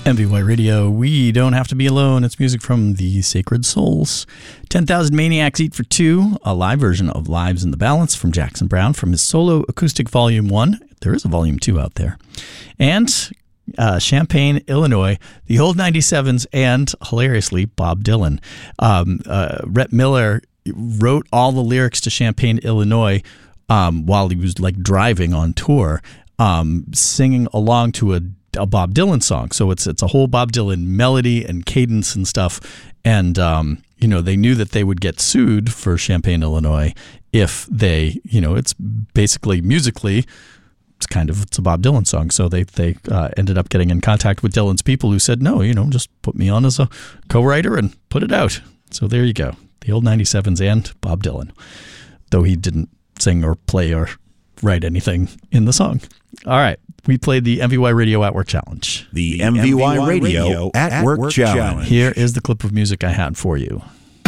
MVY Radio, we don't have to be alone. It's music from the Sacred Souls. 10,000 Maniacs Eat for Two, a live version of Lives in the Balance from Jackson Browne from his solo acoustic Volume 1. There is a Volume 2 out there. And Champaign, Illinois, the Old 97s, and hilariously, Bob Dylan. Rhett Miller wrote all the lyrics to Champaign, Illinois while he was like driving on tour, singing along to a Bob Dylan song. So it's a whole Bob Dylan melody and cadence and stuff. And, they knew that they would get sued for Champaign, Illinois if they, it's basically musically, it's a Bob Dylan song. So they ended up getting in contact with Dylan's people who said, no, just put me on as a co-writer and put it out. So there you go. The Old 97s and Bob Dylan, though he didn't sing or play or write anything in the song. All right. We played the MVY Radio at Work Challenge. The MVY Radio at Work Challenge. Here is the clip of music I had for you.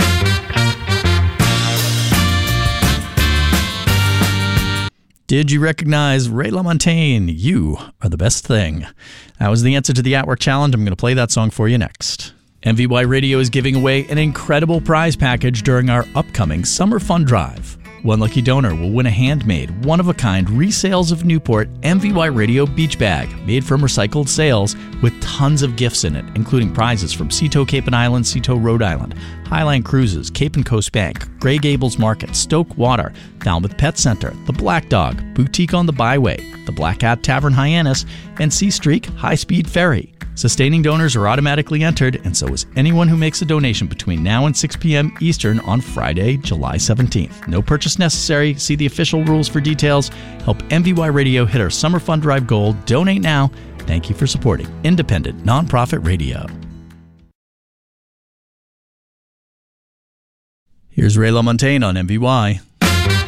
Did you recognize Ray LaMontagne? You are the best thing. That was the answer to the At Work Challenge. I'm going to play that song for you next. MVY Radio is giving away an incredible prize package during our upcoming Summer Fun Drive. One lucky donor will win a handmade, one-of-a-kind Resales of Newport MVY Radio beach bag made from recycled sails with tons of gifts in it, including prizes from Seato Cape and Island, Seato Rhode Island, Highline Cruises, Cape and Coast Bank, Grey Gables Market, Stoke Water, Falmouth Pet Center, The Black Dog, Boutique on the Byway, The Black Hat Tavern Hyannis, and Sea Streak High Speed Ferry. Sustaining donors are automatically entered, and so is anyone who makes a donation between now and 6 p.m. Eastern on Friday, July 17th. No purchase necessary. See the official rules for details. Help MVY Radio hit our Summer Fun Drive goal. Donate now. Thank you for supporting independent, nonprofit radio. Here's Ray LaMontagne on MVY.